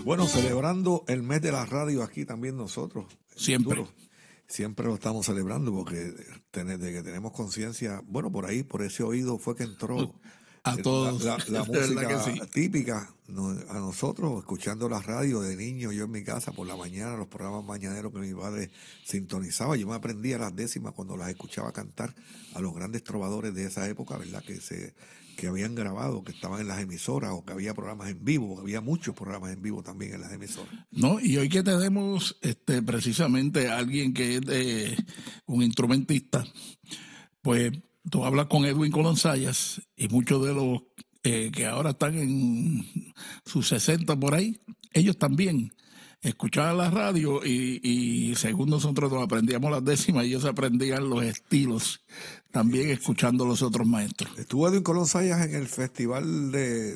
Bueno, celebrando el mes de la radio aquí también nosotros. Siempre. Siempre lo estamos celebrando porque desde que tenemos conciencia, bueno, por ahí, por ese oído fue que entró A todos, la de verdad que música sí. típica a nosotros, escuchando la radio de niño, yo en mi casa por la mañana, los programas mañaneros que mi padre sintonizaba. Yo me aprendía las décimas cuando las escuchaba cantar a los grandes trovadores de esa época, ¿verdad? Que habían grabado, que estaban en las emisoras o que había programas en vivo, que había muchos programas en vivo también en las emisoras. No, y hoy que tenemos precisamente a alguien que es un instrumentista, pues tú hablas con Edwin Colonsayas y muchos de los que ahora están en sus 60 por ahí, ellos también escuchaban la radio y según nosotros nos aprendíamos las décimas, ellos aprendían los estilos, también escuchando a los otros maestros. Estuvo Edwin Colón Sayas en el festival de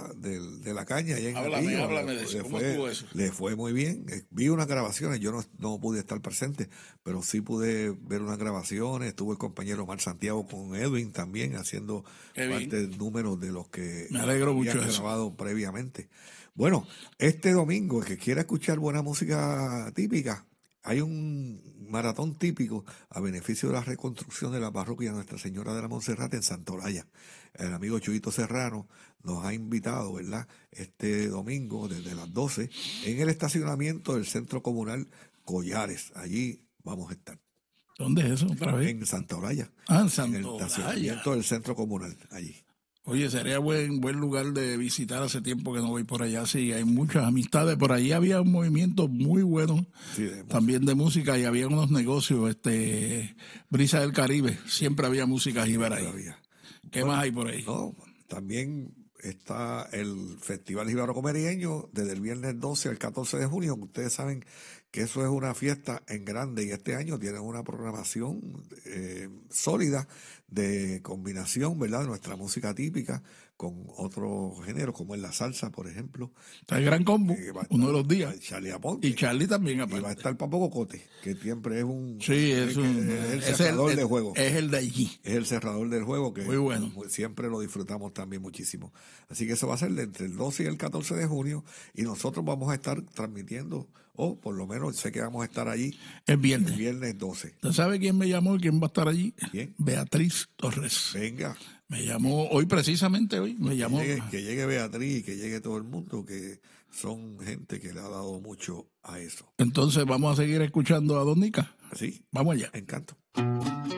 la caña allá en Atillo. Háblame de eso, ¿cómo estuvo eso? Le fue muy bien. Vi unas grabaciones, yo no pude estar presente, pero sí pude ver unas grabaciones. Estuvo el compañero Omar Santiago con Edwin también haciendo parte del número de los que me alegro mucho habían grabado previamente. Bueno, este domingo, el que quiera escuchar buena música típica, hay un maratón típico a beneficio de la reconstrucción de la parroquia Nuestra Señora de la Monserrate en Santolaya. El amigo Chuyito Serrano nos ha invitado, ¿verdad?, este domingo desde las 12 en el estacionamiento del Centro Comunal Collares. Allí vamos a estar. ¿Dónde es eso otra vez? En Santolaya. En Santolaya. En el estacionamiento del Centro Comunal, allí. Oye, sería buen lugar de visitar. Hace tiempo que no voy por allá. Sí, hay muchas amistades. Por allí había un movimiento muy bueno, sí, también de música, y había unos negocios, Brisa del Caribe. Siempre había música jíbara ahí. ¿Qué más hay por ahí? No, también está el Festival Jíbaro Comerieño desde el viernes 12 al 14 de junio. Ustedes saben que eso es una fiesta en grande y este año tienen una programación sólida de combinación, ¿verdad?, de nuestra música típica con otros géneros como es la salsa, por ejemplo. Está el Gran Combo, uno de los días. Charlie Aponte. Y Charlie también, aparte. Y va a estar Papo Cocote, que siempre es un... Sí, es el cerrador del juego. Es el de allí. Es el cerrador del juego que muy bueno. Siempre lo disfrutamos también muchísimo. Así que eso va a ser entre el 12 y el 14 de junio y nosotros vamos a estar transmitiendo, o por lo menos sé que vamos a estar allí el viernes. El viernes 12. ¿Usted sabe quién me llamó y quién va a estar allí? ¿Quién? Beatriz Torres. Venga. Me llamó hoy, precisamente hoy, me llamó. Que llegue Beatriz y que llegue todo el mundo, que son gente que le ha dado mucho a eso. Entonces vamos a seguir escuchando a Don Nica. Sí. Vamos allá. Encanto.